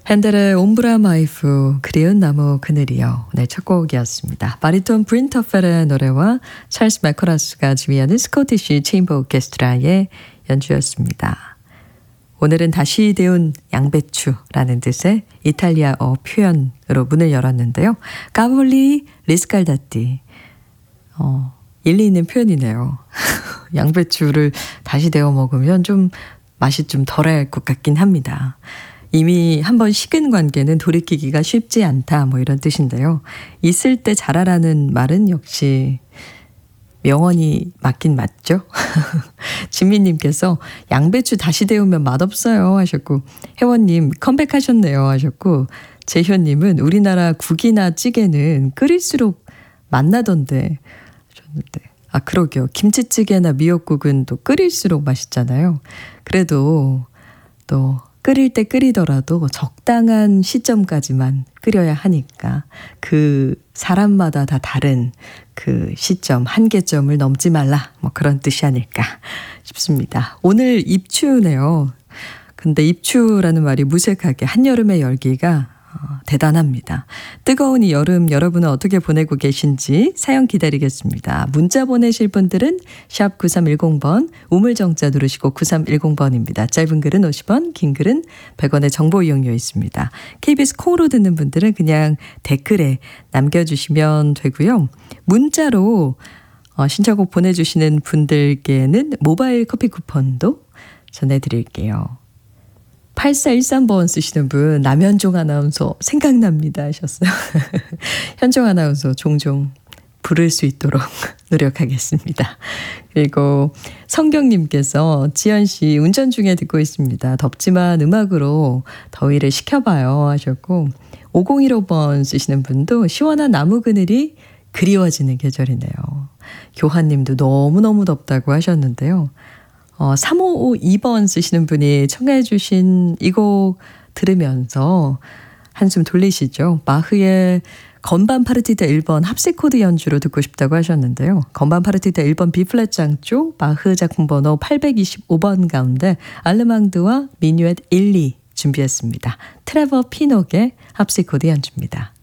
핸델의 옴브라 마이프 그리운 나무 그늘이요. 네, 첫 곡이었습니다. 바리톤 브린터펠의 노래와 찰스 마코라스가 지휘하는 스코티시 체인버 오케스트라의 연주였습니다. 오늘은 다시 데운 양배추라는 뜻의 이탈리아어 표현으로 문을 열었는데요. 까볼리 리스칼다띠. 일리 있는 표현이네요. 양배추를 다시 데워 먹으면 좀 맛이 좀 덜할 것 같긴 합니다. 이미 한번 식은 관계는 돌이키기가 쉽지 않다 뭐 이런 뜻인데요. 있을 때 잘하라는 말은 역시 명언이 맞긴 맞죠. 진미님께서 양배추 다시 데우면 맛없어요 하셨고, 혜원님 컴백하셨네요 하셨고, 재현님은 우리나라 국이나 찌개는 끓일수록 맛나던데 하셨는데, 아 그러게요. 김치찌개나 미역국은 또 끓일수록 맛있잖아요. 그래도 또 끓일 때 끓이더라도 적당한 시점까지만 끓여야 하니까 그 사람마다 다 다른 그 시점, 한계점을 넘지 말라 뭐 그런 뜻이 아닐까 싶습니다. 오늘 입추네요. 근데 입추라는 말이 무색하게 한여름의 열기가 대단합니다. 뜨거운 이 여름 여러분은 어떻게 보내고 계신지 사연 기다리겠습니다. 문자 보내실 분들은 샵 9310번 우물정자 누르시고 9310번입니다. 짧은 글은 50원, 긴 글은 100원의 정보 이용료 있습니다. KBS 콩으로 듣는 분들은 그냥 댓글에 남겨주시면 되고요. 문자로 신청곡 보내주시는 분들께는 모바일 커피 쿠폰도 전해드릴게요. 8413번 쓰시는 분, 남현종 아나운서 생각납니다 하셨어요. 현종 아나운서 종종 부를 수 있도록 노력하겠습니다. 그리고 성경님께서 지연씨 운전 중에 듣고 있습니다. 덥지만 음악으로 더위를 식혀봐요 하셨고, 5015번 쓰시는 분도 시원한 나무 그늘이 그리워지는 계절이네요. 교환님도 너무너무 덥다고 하셨는데요. 3552번 쓰시는 분이 청해 주신 이 곡 들으면서 한숨 돌리시죠. 바흐의 건반 파르티타 1번 합세 코드 연주로 듣고 싶다고 하셨는데요. 건반 파르티타 1번 B플랫장 쪽 바흐 작품 번호 825번 가운데 알르망드와 미뉴엣 1, 2 준비했습니다. 트레버 피녹의 합세 코드 연주입니다.